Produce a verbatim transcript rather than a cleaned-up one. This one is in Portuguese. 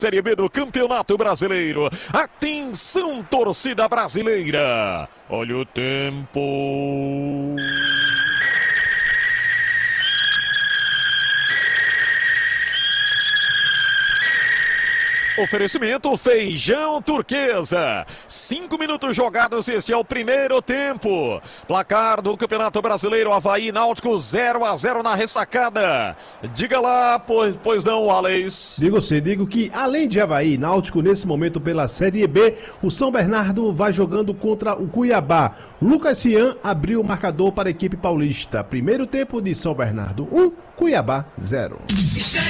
Série B do Campeonato Brasileiro. Atenção, torcida brasileira. Olha o tempo. Oferecimento Feijão Turquesa. Cinco minutos jogados, este é o primeiro tempo. Placar do Campeonato Brasileiro, Avaí Náutico zero a zero na ressacada. Diga lá, pois, pois não, Alex. Digo sim, digo que além de Avaí Náutico, nesse momento pela Série B, o São Bernardo vai jogando contra o Cuiabá. Lucas Cian abriu o marcador para a equipe paulista. Primeiro tempo de São Bernardo um, Cuiabá zero.